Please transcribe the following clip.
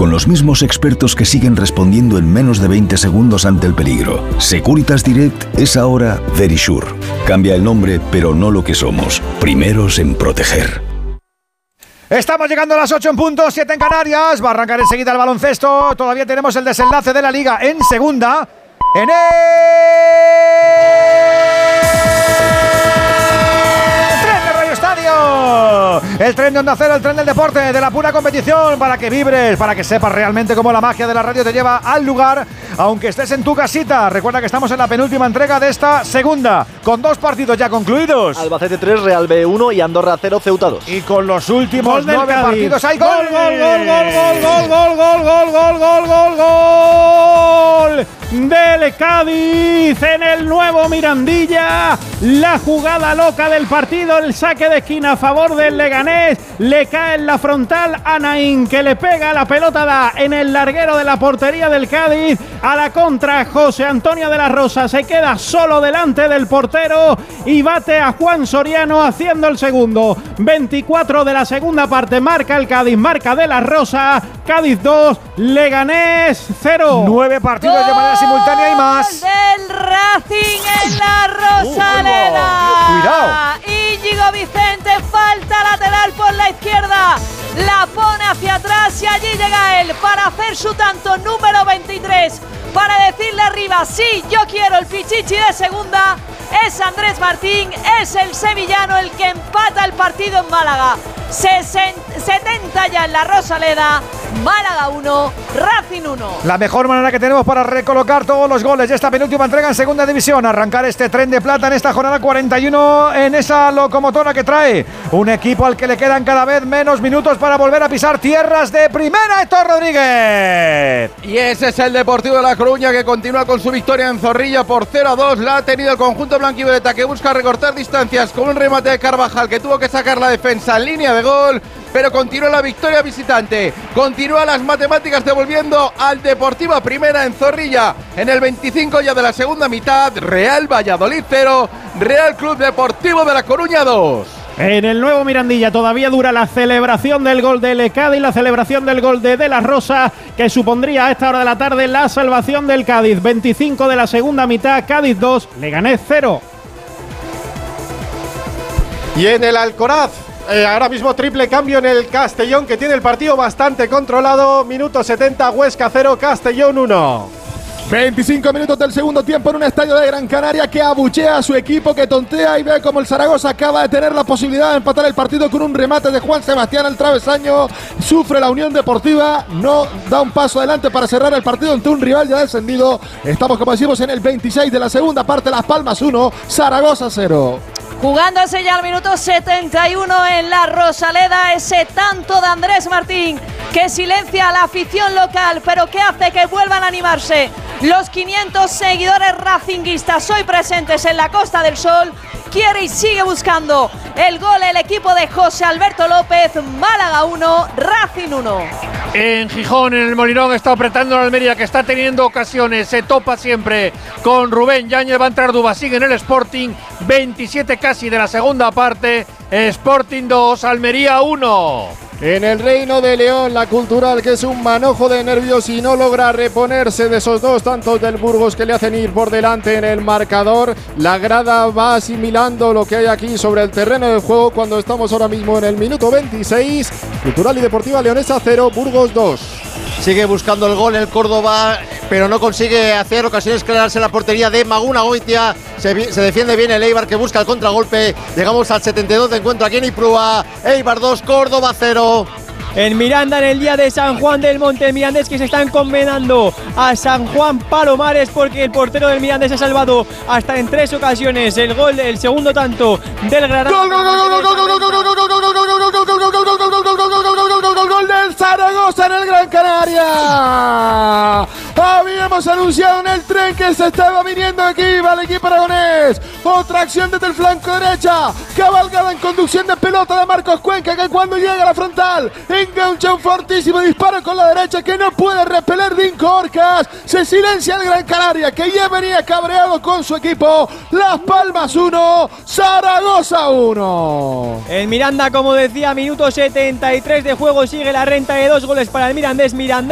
con los mismos expertos que siguen respondiendo en menos de 20 segundos ante el peligro. Securitas Direct es ahora Verisure. Cambia el nombre, pero no lo que somos. Primeros en proteger. Estamos llegando a las 8 en punto, 7 en Canarias. Va a arrancar enseguida el baloncesto. Todavía tenemos el desenlace de la Liga en segunda. En el tren de Radio Estadio. El tren de Onda Cero, el tren del deporte, de la pura competición, para que vibres, para que sepas realmente cómo la magia de la radio te lleva al lugar, aunque estés en tu casita. Recuerda que estamos en la penúltima entrega de esta segunda, con 2 partidos ya concluidos. Albacete 3, Real B 1 y Andorra 0, Ceuta 2. Y con los últimos 9 partidos hay gol, gol del Cádiz en el nuevo Mirandilla. La jugada loca del partido, el saque de esquina a favor del Leganés, le cae en la frontal a Naín, que le pega, la pelota da en el larguero de la portería del Cádiz. A la contra, José Antonio de la Rosa se queda solo delante del portero y bate a Juan Soriano haciendo el segundo. 24 de la segunda parte, marca el Cádiz, marca de la Rosa. Cádiz 2, Leganés 0. 9 partidos de manera simultánea y más. Del Racing en la Rosaleda. Cuidado. Íñigo Vicente, falta lateral por la izquierda. La pone hacia atrás y allí llega él para hacer su tanto número 23. Para decirle arriba, sí, yo quiero el Pichichi de segunda. Es Andrés Martín, es el sevillano el que empata el partido en Málaga. 70 ya en la Rosaleda. Málaga 1, Racing 1. La mejor manera que tenemos para recolocar todos los goles de esta penúltima entrega en segunda división, arrancar este tren de plata en esta jornada 41 en esa locomotora que trae un equipo al que le quedan cada vez menos minutos para volver a pisar tierras de primera. Héctor Rodríguez. Y ese es el Deportivo de La Coruña, que continúa con su victoria en Zorrilla por 0-2. La ha tenido el conjunto blanquivioleta, que busca recortar distancias con un remate de Carvajal, que tuvo que sacar la defensa en línea de gol. Pero continúa la victoria visitante, continúa las matemáticas devolviendo al Deportivo a primera en Zorrilla. En el 25 ya de la segunda mitad, Real Valladolid 0, Real Club Deportivo de La Coruña 2. En el nuevo Mirandilla todavía dura la celebración del gol del Cádiz, la celebración del gol de la Rosa, que supondría a esta hora de la tarde la salvación del Cádiz. 25 de la segunda mitad, Cádiz 2, Leganés 0. Y en el Alcoraz, ahora mismo triple cambio en el Castellón, que tiene el partido bastante controlado. Minuto 70, Huesca 0, Castellón 1. 25 minutos del segundo tiempo en un estadio de Gran Canaria que abuchea a su equipo, que tontea y ve como el Zaragoza acaba de tener la posibilidad de empatar el partido con un remate de Juan Sebastián al travesaño. Sufre la Unión Deportiva, no da un paso adelante para cerrar el partido ante un rival ya descendido. Estamos, como decimos, en el 26 de la segunda parte. Las Palmas 1, Zaragoza 0. Jugándose ya al minuto 71 en la Rosaleda, ese tanto de Andrés Martín que silencia a la afición local, pero que hace que vuelvan a animarse los 500 seguidores racinguistas hoy presentes en la Costa del Sol. Quiere y sigue buscando el gol el equipo de José Alberto López. Málaga 1, Racing 1. En Gijón, en el Molinón, está apretando la Almería, que está teniendo ocasiones, se topa siempre con Rubén Yáñez. Va a entrar Dubasín en el Sporting. 27 casi de la segunda parte. Sporting 2, Almería 1. En el Reino de León, la Cultural, que es un manojo de nervios y no logra reponerse de esos 2 tantos del Burgos que le hacen ir por delante en el marcador. La grada va asimilando lo que hay aquí sobre el terreno de juego cuando estamos ahora mismo en el minuto 26. Cultural y Deportiva Leonesa 0, Burgos 2. Sigue buscando el gol el Córdoba, pero no consigue hacer ocasiones claras en la portería de Maguna Goitia. Se defiende bien el Eibar, que busca el contragolpe. Llegamos al 72 de encuentro aquí en Ipurúa. Eibar 2, Córdoba 0. En Miranda, en el día de San Juan del Monte, el Mirandés, que se están condenando a San Juan Palomares, porque el portero del Mirandés ha salvado hasta en 3 ocasiones el gol, el segundo tanto del Granada. Gol del Zaragoza en el Gran Canaria. Habíamos anunciado en el tren que se estaba viniendo aquí, va el equipo aragonés. Otra acción desde el flanco derecha, cabalgada en conducción de pelota de Marcos Cuenca, que cuando llega a la frontal engancha un fortísimo disparo con la derecha que no puede repeler Dinko Orcas. Se silencia el Gran Canaria, que ya venía cabreado con su equipo. Las Palmas 1, Zaragoza 1. En Miranda, como decía, minuto 73 de juego, sigue la renta de 2 goles para el Mirandés.